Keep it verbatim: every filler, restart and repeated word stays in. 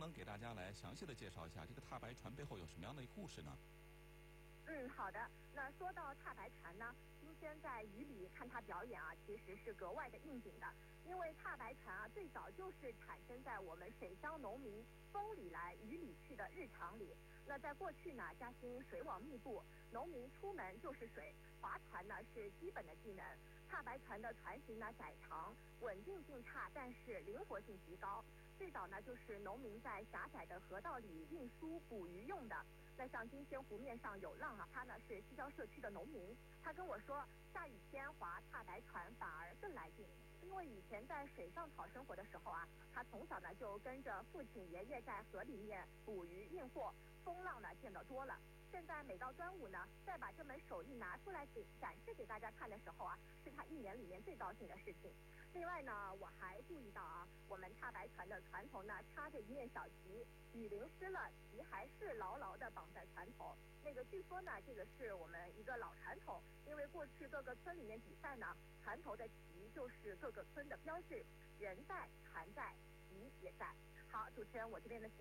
能给大家来详细的介绍一下这个踏白船背后有什么样的故事呢？ 嗯，好的。那说到踏白船呢，今天在雨里看它表演啊，其实是格外的应景的。因为踏白船啊，最早就是产生在我们水乡农民风里来雨里去的日常里。那在过去呢，嘉兴水网密布，农民出门就是水，划船呢是基本的技能。踏白船的船型呢窄长，稳定性差，但是灵活性极高。最早呢就是农民在狭窄的河道里运输捕鱼用的。那像今天湖面上有浪啊，他呢是西郊社区的农民，他跟我说，下雨天划踏白船反而更来劲。因为以前在水上讨生活的时候啊，他从小呢就跟着父亲爷爷在河里面捕鱼运货，风浪呢见得多了。现在每到端午呢，再把这门手艺拿出来给展示给大家看的时候啊，是他一年里面最高兴的事情。另外呢，我还注意到啊，我们踏白船的船头呢插着一面小旗，雨淋湿了，旗还是牢牢地绑在船头。那个据说呢，这个是我们一个老传统，因为过去各个村里面比赛呢，船头的旗就是各个村的标志，人在船在，旗也在。好，主持人，我这边的。